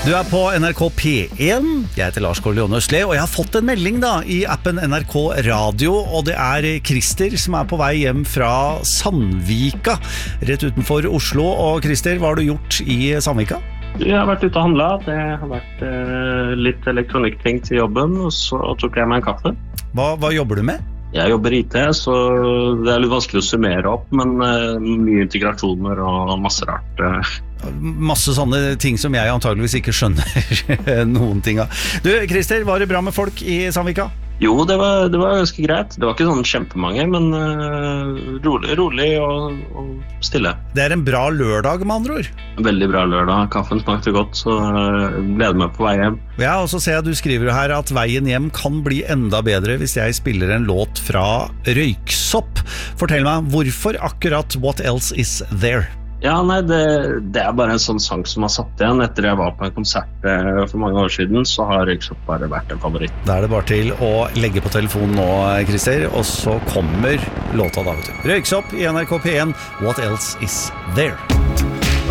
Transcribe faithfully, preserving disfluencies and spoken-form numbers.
Du er på N R K P én, jeg heter Lars Corleone Østli, og jeg har fått en melding da i appen N R K Radio, og det er Christer som er på vei hjem fra Sandvika, rett utenfor Oslo. Og Christer, hva har du gjort i Sandvika? Jeg har vært ute og handlet, det har vært eh, litt elektronikkting til jobben, og så tok jeg meg en kaffe. Hva, hva jobber du med? Jeg jobber I T, så det er litt vanskelig å summere opp, men eh, mye integrasjoner og masse rart. Eh. Masse sånne ting som jeg antageligvis ikke skjønner noen ting av. Du, Christer, var det bra med folk i Sandvika? Jo, det var, det var ganske greit. Det var ikke sånn kjempemange, men uh, rolig, rolig og, og stille. Det er en bra lørdag, med andre ord. Veldig bra lørdag. Kaffen smakte godt, så uh, gleder meg på vei hjem. Ja, og så ser jeg at du skriver her at veien hjem kan bli enda bedre hvis jeg spiller en låt fra Røyksopp. Fortell meg, hvorfor akkurat What Else Is There? Ja, nei, det, det er bare en sånn sang som har satt igjen. Etter jeg var på en konsert eh, for mange år siden, så har Røyksopp bare vært en favoritt. Da er det bare til å legge på telefonen nå, Christer, og så kommer låta da, vet du. Røyksopp i N R K P én, What Else Is There?